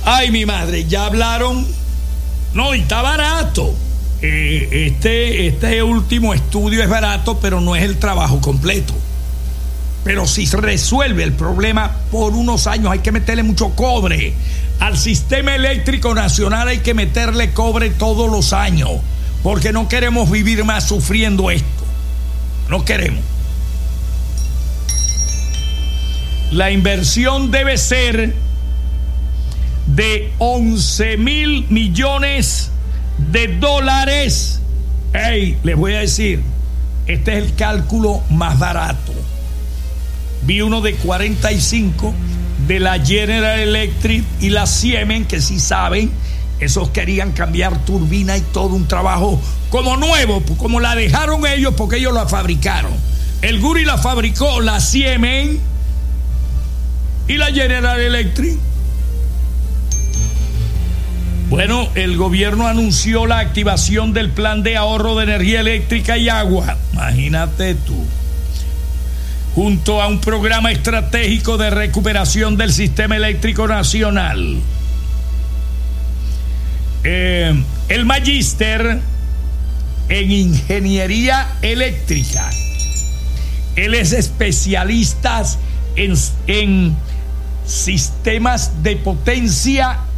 Ay, mi madre, ya hablaron. No, y está barato. Este último estudio es barato, pero no es el trabajo completo. Pero si se resuelve el problema por unos años, hay que meterle mucho cobre. Al sistema eléctrico nacional hay que meterle cobre todos los años, porque no queremos vivir más sufriendo esto. No queremos. La inversión debe ser de 11,000 millones de dólares. Hey, les voy a decir, este es el cálculo más barato. Vi uno de 45 de la General Electric y la Siemens, que sí saben, esos querían cambiar turbina y todo un trabajo como nuevo, como la dejaron ellos, porque ellos la fabricaron. El Guri la fabricó, la Siemens y la General Electric. Bueno, el gobierno anunció la activación del plan de ahorro de energía eléctrica y agua. Imagínate tú. Junto a un programa estratégico de recuperación del sistema eléctrico nacional. El magíster en ingeniería eléctrica. Él es especialista en sistemas de potencia